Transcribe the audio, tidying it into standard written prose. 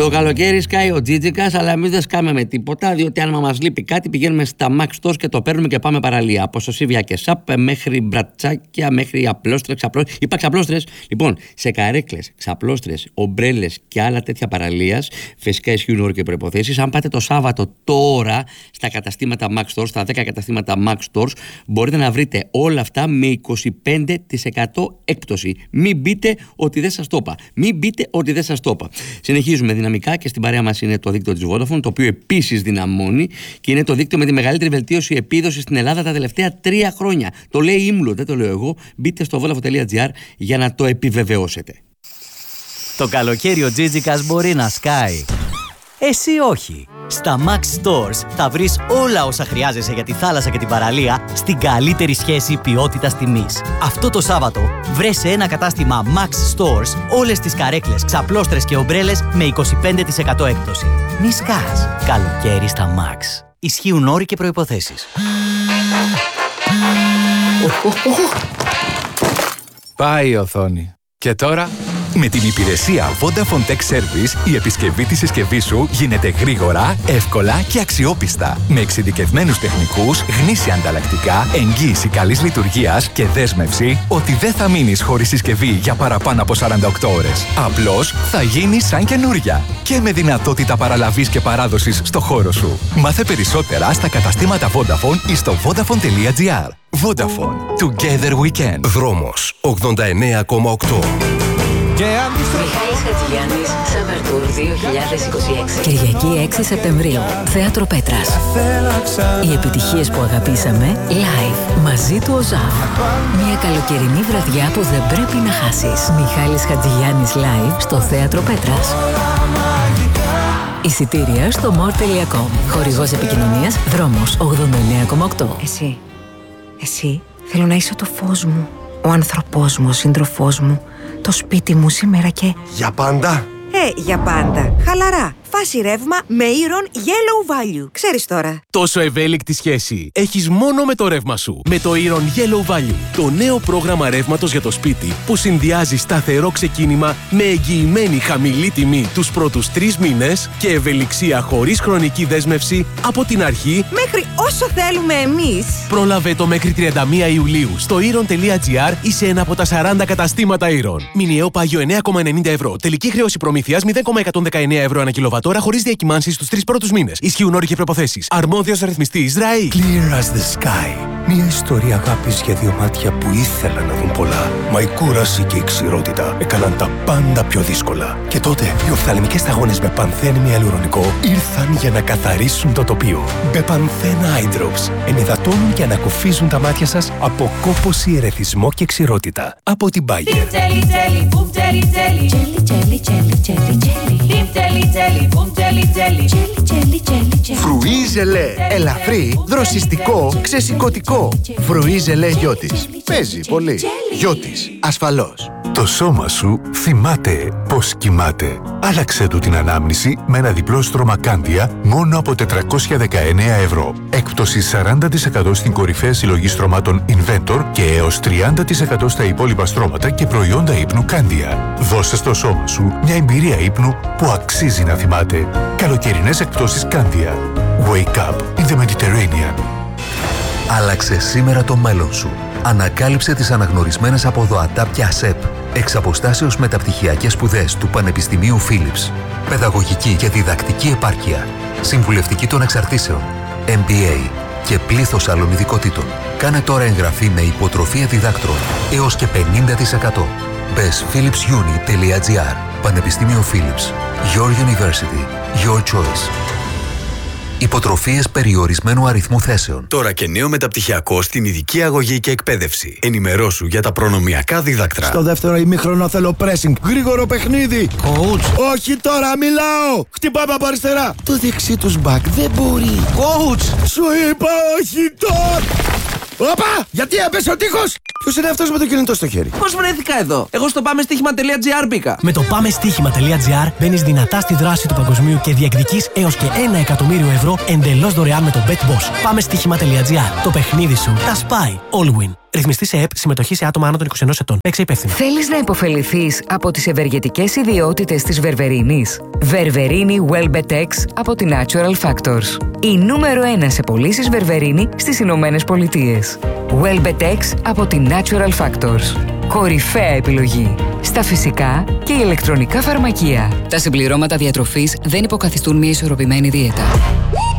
Το καλοκαίρι σκάει ο Τζίτζικας, αλλά εμείς δεν σκάμε με τίποτα, διότι αν μας λείπει κάτι πηγαίνουμε στα Max Stores και το παίρνουμε και πάμε παραλία. Από σωσίβια και σαπ μέχρι μπρατσάκια, μέχρι απλόστρες, είπα ξαπλώστρες. Λοιπόν, σε καρέκλες, ξαπλώστρες, ομπρέλες και άλλα τέτοια παραλίας, φυσικά ισχύουν όροι και προϋποθέσεις. Αν πάτε το Σάββατο τώρα στα καταστήματα Max Stores, στα 10 καταστήματα Max Stores, μπορείτε να βρείτε όλα αυτά με 25% έκπτωση. Μην μπείτε ότι δεν σας το είπα. Μην μπείτε ότι δεν σας το είπα. Συνεχίζουμε δυναμικά και στην παρέα μας είναι το δίκτυο της Vodafone, το οποίο επίσης δυναμώνει και είναι το δίκτυο με τη μεγαλύτερη βελτίωση επίδοσης στην Ελλάδα τα τελευταία 3 χρόνια. Το λέει Ήμλο, δεν το λέω εγώ. Μπείτε στο vodafone.gr για να το επιβεβαιώσετε. Το καλοκαίρι ο Τζίτζικας μπορεί να σκάει. Εσύ όχι. Στα Max Stores θα βρεις όλα όσα χρειάζεσαι για τη θάλασσα και την παραλία στην καλύτερη σχέση ποιότητας-τιμής. Αυτό το Σάββατο βρες σε ένα κατάστημα Max Stores όλες τις καρέκλες, ξαπλώστρες και ομπρέλες με 25% έκπτωση. Μη σκάς. Καλοκαίρι στα Max. Ισχύουν όροι και προϋποθέσεις. Πάει η οθόνη. Και τώρα... Με την υπηρεσία Vodafone Tech Service, η επισκευή της συσκευής σου γίνεται γρήγορα, εύκολα και αξιόπιστα. Με εξειδικευμένους τεχνικούς, γνήσια ανταλλακτικά, εγγύηση καλής λειτουργίας και δέσμευση ότι δεν θα μείνεις χωρίς συσκευή για παραπάνω από 48 ώρες. Απλώς θα γίνει σαν καινούρια. Και με δυνατότητα παραλαβής και παράδοσης στο χώρο σου. Μάθε περισσότερα στα καταστήματα Vodafone ή στο vodafone.gr. Vodafone. Together we can. Δρόμος 89,8. Μιχάλης Χατζηγιάννης, Summer Tour 2026. Κυριακή 6 Σεπτεμβρίου, Θέατρο Πέτρας. Οι επιτυχίες που αγαπήσαμε, live, μαζί του ο Ζαφ. Μια καλοκαιρινή βραδιά που δεν πρέπει να χάσεις. Μιχάλης Χατζηγιάννης live στο Θέατρο Πέτρας. Εισιτήρια στο more.com. Χορηγός επικοινωνίας, Δρόμος 89,8. Εσύ, θέλω να είσαι το φως μου, ο άνθρωπός μου, ο σύντροφός μου, το σπίτι μου σήμερα και... Για πάντα. Για πάντα. Χαλαρά. Φάση ρεύμα με Iron Yellow Value. Ξέρεις τώρα. Τόσο ευέλικτη σχέση έχεις μόνο με το ρεύμα σου. Με το Iron Yellow Value. Το νέο πρόγραμμα ρεύματος για το σπίτι που συνδυάζει σταθερό ξεκίνημα με εγγυημένη χαμηλή τιμή τους πρώτους 3 μήνες και ευελιξία χωρίς χρονική δέσμευση από την αρχή μέχρι όσο θέλουμε εμείς. Πρόλαβε το μέχρι 31 Ιουλίου στο iron.gr ή σε ένα από τα 40 καταστήματα Iron. Μηνιαίο πάγιο 9,90 ευρώ. Τελική χρέωση προμήθειας 0,119 ευρώ ανά κιλοβατόρα χωρίς διακυμάνσεις στους 3 πρώτους μήνες. Ισχύουν όροι και προϋποθέσεις. Αρμόδιος ρυθμιστής ΡΑΗ. Clear as the sky. Μια ιστορία αγάπης για 2 μάτια που ήθελαν να δουν πολλά. Μα η κούραση και η ξηρότητα έκαναν τα πάντα πιο δύσκολα. Και τότε οι οφθαλμικές σταγόνες με πανθένη ιαλουρονικό ήρθαν για να καθαρίσουν το τοπίο. Μπεπανθέν Eye Drops ενυδατώνουν και ανακουφίζουν τα μάτια σας από κόπωση, ερεθισμό και ξηρότητα. Από την Bayer. Φρουί ζελέ. Ελαφρύ, δροσιστικό, ξεσηκωτικό. Φρουί ζελέ Γιώτης. Παίζει πολύ. Γιώτης. Ασφαλώς. Το σώμα σου θυμάται πώς κοιμάται. Άλλαξε του την ανάμνηση με ένα διπλό στρώμα Κάντια μόνο από 419 ευρώ. Έκπτωση 40% στην κορυφαία συλλογή στρωμάτων Inventor και έως 30% στα υπόλοιπα στρώματα και προϊόντα ύπνου Κάντια. Δώσε στο σώμα σου μια εμπειρία ύπνου που αξίζει να θυμάται. Καλοκαιρινές εκπτώσεις Κάντια. Wake up in the Mediterranean. Άλλαξε σήμερα το μέλλον σου. Ανακάλυψε τις αναγνωρισμένες από ΔΟΑΤΑΠ ΑΣΕΠ. Εξ αποστάσεως μεταπτυχιακές σπουδές του Πανεπιστημίου Philips. Παιδαγωγική και διδακτική επάρκεια. Συμβουλευτική των εξαρτήσεων. MBA και πλήθος άλλων ειδικοτήτων. Κάνε τώρα εγγραφή με υποτροφία διδάκτρων έως και 50%. Μπες philipsuni.gr. Πανεπιστήμιο Philips. Your University. Your choice. Υποτροφίες περιορισμένου αριθμού θέσεων. Τώρα και νέο μεταπτυχιακό στην ειδική αγωγή και εκπαίδευση. Ενημερώσου για τα προνομιακά δίδακτρα. Στο δεύτερο ημίχρονο θέλω pressing. Γρήγορο παιχνίδι. Coach. Όχι τώρα, μιλάω. Χτυπάμε από αριστερά. Το δεξί τους back δεν μπορεί. Coach. Σου είπα όχι τώρα. Όπα! Γιατί έπεσε ο τείχος! Ποιος είναι αυτός με το κινητό στο χέρι? Πώς βρέθηκα εδώ? Εγώ στο πάμεστίχημα.gr μπήκα. Με το πάμεστίχημα.gr μπαίνεις δυνατά στη δράση του παγκοσμίου και διεκδικείς έως και 1 εκατομμύριο ευρώ εντελώς δωρεάν με το BetBoss. Πάμεστίχημα.gr. Το παιχνίδι σου τα σπάει. All win. Ρυθμιστή σε ΕΠ, συμμετοχή σε άτομα άνω των 21 ετών. Παίξε υπεύθυνα. Θέλεις να υποφεληθείς από τις ευεργετικές ιδιότητες της βερβερίνης? Βερβερίνη Welbetex από τη Natural Factors. Η νούμερο 1 σε πωλήσεις βερβερίνη στις Ηνωμένες Πολιτείες. Welbetex από τη Natural Factors. Κορυφαία επιλογή στα φυσικά και ηλεκτρονικά φαρμακεία. Τα συμπληρώματα διατροφής δεν υποκαθιστούν μια ισορροπημένη δίαιτα.